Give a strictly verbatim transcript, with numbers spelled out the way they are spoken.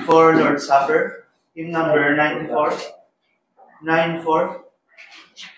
ninety-four, Lord's Supper. Hymn number ninety-four. nine four.